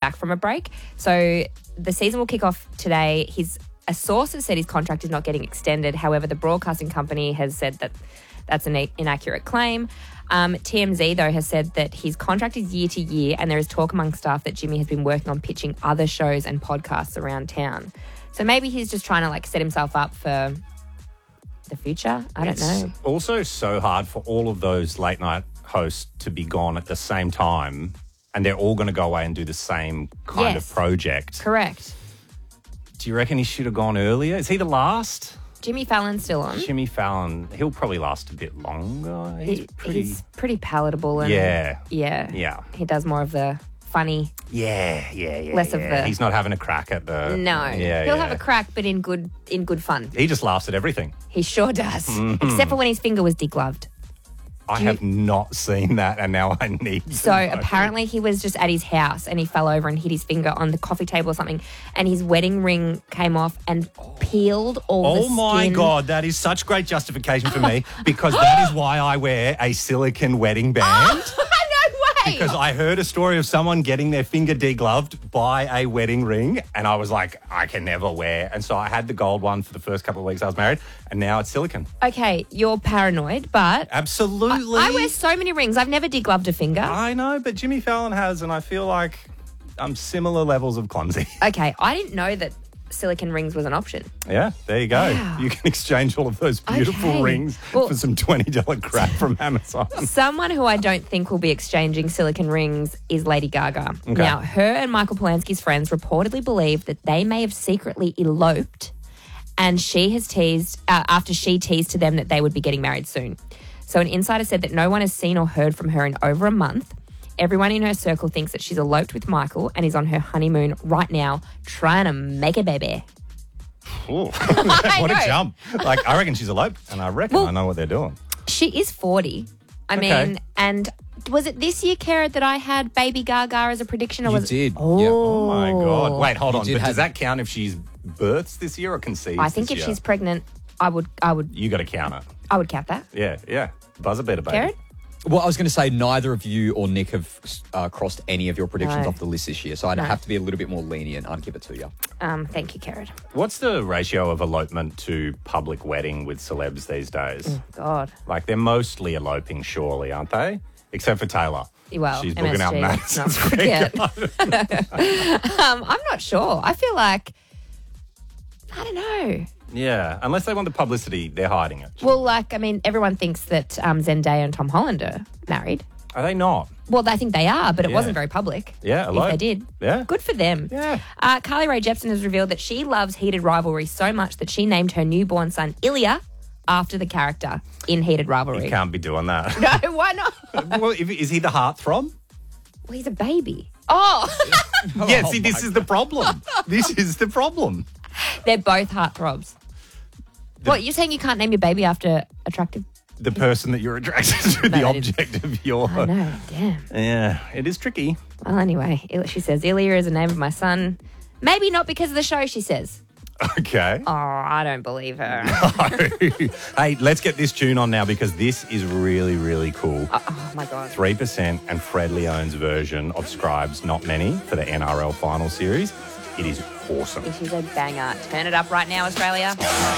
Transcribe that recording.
back from a break. So the season will kick off today. A source has said his contract is not getting extended. However, the broadcasting company has said that that's an inaccurate claim. TMZ, though, has said that his contract is year to year, and there is talk among staff that Jimmy has been working on pitching other shows and podcasts around town. So maybe he's just trying to like set himself up for the future. I don't know. It's also so hard for all of those late night hosts to be gone at the same time, and they're all going to go away and do the same kind of project. Correct. Do you reckon he should have gone earlier? Is he the last? Jimmy Fallon's still on. Jimmy Fallon, he'll probably last a bit longer. He's pretty palatable. And Yeah. He does more of the funny. Yeah. Less of the. He's not having a crack at the. No. He'll have a crack, but in good fun. He just laughs at everything. He sure does. Except for when his finger was degloved. I have not seen that, and now I need to So know. apparently he was just at his house and he fell over and hit his finger on the coffee table or something, and his wedding ring came off and peeled all the skin. Oh my God, that is such great justification for me, because that is why I wear a silicone wedding band. No way! Because I heard a story of someone getting their finger degloved by a wedding ring, and I was like, I can never wear. And so I had the gold one for the first couple of weeks I was married, and now it's silicone. Okay, you're paranoid, but Absolutely. I wear so many rings. I've never degloved a finger. I know, but Jimmy Fallon has, and I feel like I'm similar levels of clumsy. Okay, I didn't know that silicone rings was an option. Yeah, there you go. Wow. You can exchange all of those beautiful Okay. rings for some $20 crap from Amazon. Someone who I don't think will be exchanging silicone rings is Lady Gaga. Okay. Now, her and Michael Polanski's friends reportedly believe that they may have secretly eloped, and she has teased, after she teased to them that they would be getting married soon. So an insider said that no one has seen or heard from her in over a month. Everyone in her circle thinks that she's eloped with Michael and is on her honeymoon right now trying to make a baby. Ooh. What a know. jump. Like, I reckon she's eloped, and I reckon I know what they're doing. She is 40. I Okay. mean, and was it this year, Kara, that I had Baby Gaga as a prediction? Or You was did. Oh, Yeah. Oh, my God. Wait, hold on. did But have- does that count if she's births this year or conceives I think this if year? she's pregnant, I would You got to count it. count that. Yeah. Buzzer better, baby. Karen? Well, I was going to say neither of you or Nick have crossed any of your predictions No. off the list this year, so I'd No. have to be a little bit more lenient. I'd give it to you. Thank you, Karen. What's the ratio of elopement to public wedding with celebs these days? God. Like, they're mostly eloping, surely, aren't they? Except for Taylor. Well, She's booking out MSG, Madison not Square forget. Garden. I'm not sure. I feel like, I don't know. Yeah, unless they want the publicity, they're hiding it. Well, like, I mean, everyone thinks that Zendaya and Tom Holland are married. Are they not? Well, I think they are, but it Yeah. wasn't very public. Yeah, If eloped. they did. Yeah. Good for them. Yeah. Carly Rae Jepsen has revealed that she loves Heated Rivalry so much that she named her newborn son Ilya after the character in Heated Rivalry. You can't be doing that. No, why not? Well, is he the heartthrob? Well, he's a baby. Oh, Yeah, see, this is the problem. This is the problem. they're both heartthrobs. What, you're saying you can't name your baby after attractive? The person that you're attracted to, the that is- object of your... I know, damn. Yeah, it is tricky. Well, anyway, she says Ilya is the name of my son. Maybe not because of the show, she says. Okay. Oh, I don't believe her. Hey, let's get this tune on now because this is really, really cool. Oh, my God. 3% and Fred Leone's version of Scribes Not Many for the NRL final series. It is awesome. It is a banger. Turn it up right now, Australia.